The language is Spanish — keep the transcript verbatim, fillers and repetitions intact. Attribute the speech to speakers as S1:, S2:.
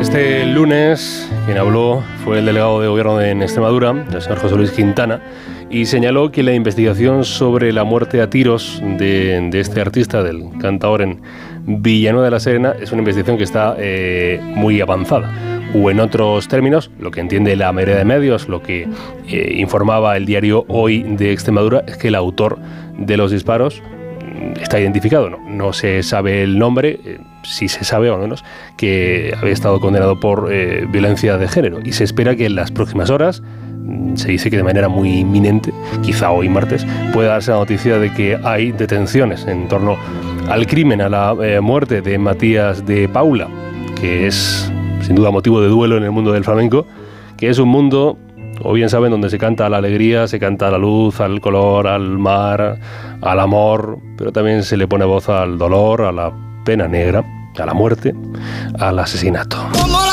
S1: Este lunes quien habló fue el delegado de gobierno de, en Extremadura, el señor José Luis Quintana, y señaló que la investigación sobre la muerte a tiros de, de este artista, del cantaor en Villanueva de la Serena, es una investigación que está eh, muy avanzada. O en otros términos, lo que entiende la mayoría de medios, lo que eh, informaba el diario Hoy de Extremadura, es que el autor de los disparos está identificado. No, no se sabe el nombre, eh, sí se sabe, o al menos, que había estado condenado por eh, violencia de género. Y se espera que en las próximas horas, se dice que de manera muy inminente, quizá hoy martes, pueda darse la noticia de que hay detenciones en torno al crimen, a la eh, muerte de Matías de Paula, que es sin duda motivo de duelo en el mundo del flamenco, que es un mundo, o bien saben, donde se canta a la alegría, se canta a la luz, al color, al mar, al amor, pero también se le pone voz al dolor, a la pena negra, a la muerte, al asesinato.